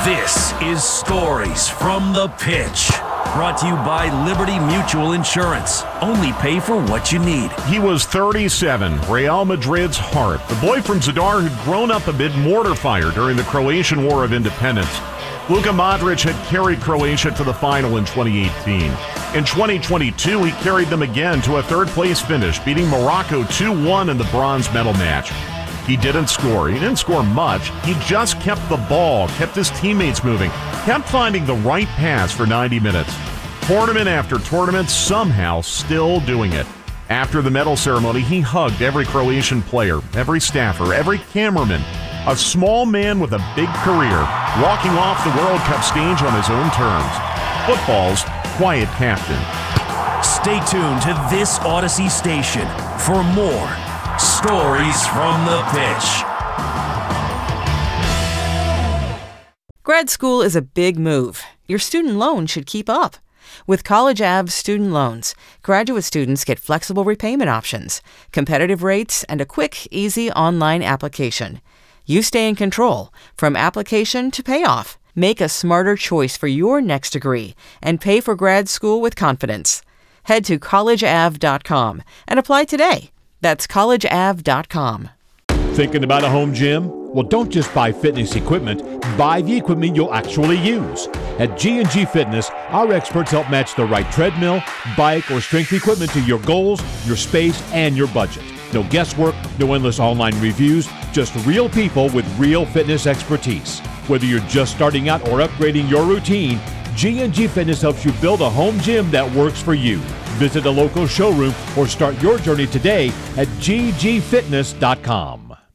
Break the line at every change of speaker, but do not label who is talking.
This is Stories from the Pitch. Brought to you by Liberty Mutual Insurance. Only pay for what you need.
He was 37, Real Madrid's heart. The boy from Zadar who'd grown up amid mortar fire during the Croatian War of Independence. Luka Modric had carried Croatia to the final in 2018. In 2022, he carried them again to a third-place finish, beating Morocco 2-1 in the bronze medal match. He didn't score. He didn't score much. He just kept the ball, kept his teammates moving, kept finding the right pass for 90 minutes. Tournament after tournament, somehow still doing it. After the medal ceremony, he hugged every Croatian player, every staffer, every cameraman. A small man with a big career, walking off the World Cup stage on his own terms. Football's quiet captain.
Stay tuned to this Odyssey station for more Stories from the Pitch.
Grad school is a big move. Your student loan should keep up. With College Ave student loans, graduate students get flexible repayment options, competitive rates, and a quick, easy online application. You stay in control from application to payoff. Make a smarter choice for your next degree and pay for grad school with confidence. Head to collegeav.com and apply today. That's collegeav.com.
Thinking about a home gym? Well, don't just buy fitness equipment. Buy the equipment you'll actually use. At G&G Fitness, our experts help match the right treadmill, bike, or strength equipment to your goals, your space, and your budget. No guesswork, no endless online reviews, just real people with real fitness expertise. Whether you're just starting out or upgrading your routine, G&G Fitness helps you build a home gym that works for you. Visit a local showroom or start your journey today at ggfitness.com.